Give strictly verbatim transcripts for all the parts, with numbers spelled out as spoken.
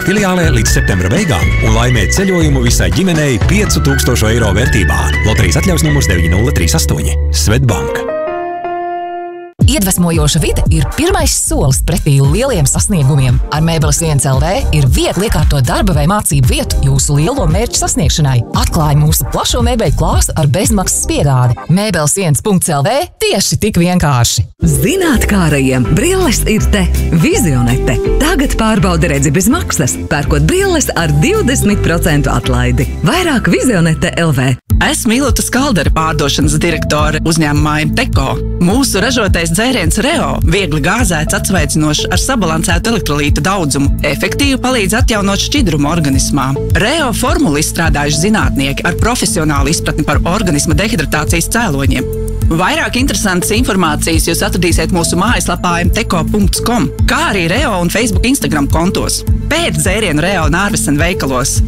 filiālē līdz septembra beigām un laimēt ceļojumu visai ģimenei piecu tūkstošu eiro vērtībā. Loterijas atļaus numurs deviņi nulle trīs astoņi. Svetbank. Iedvesmojoša vide ir pirmais solis pretī lieliem sasniegumiem. Ar Mēbeles viens L V ir viegli iekārtot darba vai mācību vietu jūsu lielo mērķu sasniegšanai. Atklāj mūsu plašo mēbeļu klāstu ar bezmaksas piegādi. Mēbeles viens L V tieši tik vienkārši. Zinātkārajiem brilles ir te. Vizionete. Tagad pārbaudi redzi bez maksas, pērkot brilles ar divdesmit procentu atlaidi. Vairāk Vizionete L V. Esmu Ilota Skaldere, pārdošanas direktore uzņēmumā Teko. Mūsu ražotais dzēriens Reo viegli gāzēts, atsveicinošs ar sabalansētu elektrolītu daudzumu, efektīvi palīdz atjaunot šķidrumu organismā. Reo formulu izstrādājuši zinātnieki ar profesionālu izpratni par organisma dehidratācijas cēloņiem. Vairāk interesantas informācijas jūs atradīsiet mūsu mājaslapā m teko punkts com, kā arī Reo un Facebook Instagram kontos. Pēc dzērienu Reo Nārvesen veikalos.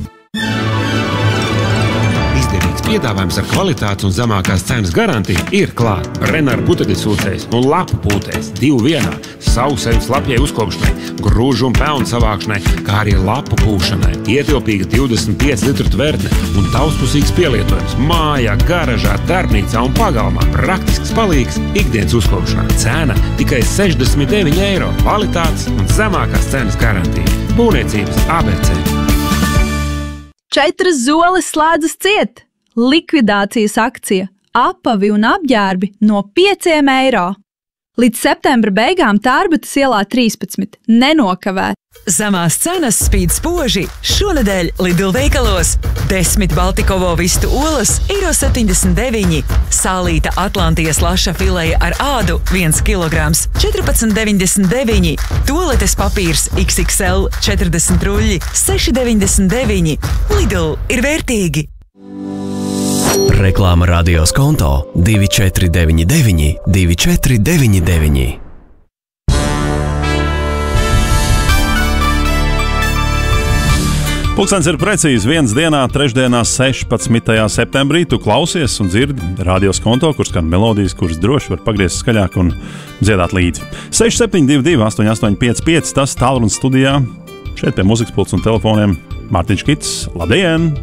Piedāvājums ar kvalitātes un zemākās cenas garantiju ir klāt. Renāra putekļsūcējs un lapu pūtējs divu vienā, sausējums lapjai uzkopšanai, grūžu un pelnu savākšanai, kā arī lapu pūšanai. Ietilpīga divdesmit pieci litru tvertne un daudzpusīgs pielietojums mājā, garažā, darbnīcā un pagalmā. Praktisks palīgs ikdienas uzkopšanā. Cena tikai sešdesmit deviņi eiro. Kvalitātes un zemākās cenas garantija. Būvniecības A B C. Četras zoles slēdzas ciet. Likvidācijas akcija apavi un apģērbi no pieciem eiro. Līdz septembra beigām Tārbutas ielā trīspadsmit. Nenokavēt! Zemās cenas spīd spoži šonedēļ Lidl veikalos. Desmit Baltikovo vistu olas eiro septiņdesmit deviņi. Sālīta Atlantijas laša fileja ar ādu viens kilograms četrpadsmit deviņdesmit deviņi. Toaletes papīrs X X L četrdesmit ruļļi seši deviņdesmit deviņi. Lidl ir vērtīgi! Reklāma radios konto divi četri deviņi deviņi, divi četri deviņi deviņi. Pulkstens ir precīzi viens dienā, trešdienā, sešpadsmitajā septembrī. Tu klausies un dzirdi radios konto, kur skan melodijas, kuras droši var pagriezt skaļāk un dziedāt līdzi. seši septiņi divi divi astoņi astoņi pieci pieci, tas tālrunis studijā. Šeit pie muzikas pults un telefoniem Mārtiņš Kits. Labdien!